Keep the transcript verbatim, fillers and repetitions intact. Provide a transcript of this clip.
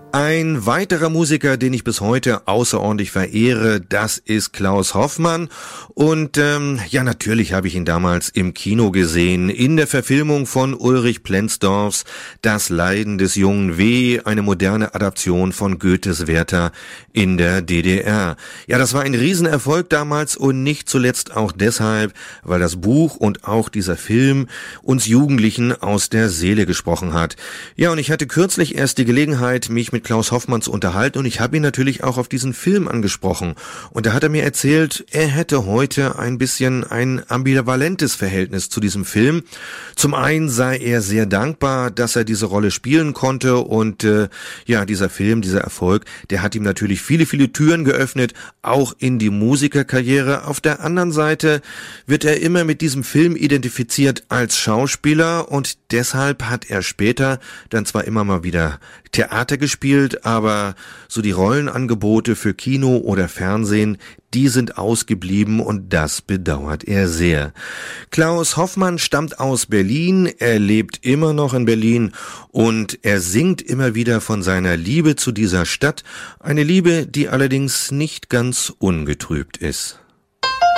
Ein weiterer Musiker, den ich bis heute außerordentlich verehre, das ist Klaus Hoffmann. Und ähm, ja, natürlich habe ich ihn damals im Kino gesehen, in der Verfilmung von Ulrich Plenzdorfs Das Leiden des jungen W., eine moderne Adaption von Goethes Werther in der D D R. Ja, das war ein Riesenerfolg damals und nicht zuletzt auch deshalb, weil das Buch und auch dieser Film uns Jugendlichen aus der Seele gesprochen hat. Ja, und ich hatte kürzlich erst die Gelegenheit, mich mit Klaus Hoffmann zu unterhalten und ich habe ihn natürlich auch auf diesen Film angesprochen. Und da hat er mir erzählt, er hätte heute ein bisschen ein ambivalentes Verhältnis zu diesem Film. Zum einen sei er sehr dankbar, dass er diese Rolle spielen konnte und äh, ja, dieser Film, dieser Erfolg, der hat ihm natürlich viele, viele Türen geöffnet, auch in die Musikerkarriere. Auf der anderen Seite wird er immer mit diesem Film identifiziert als Schauspieler und deshalb hat er später dann zwar immer mal wieder Theater gespielt, aber so die Rollenangebote für Kino oder Fernsehen, die sind ausgeblieben und das bedauert er sehr. Klaus Hoffmann stammt aus Berlin, er lebt immer noch in Berlin und er singt immer wieder von seiner Liebe zu dieser Stadt, eine Liebe, die allerdings nicht ganz ungetrübt ist.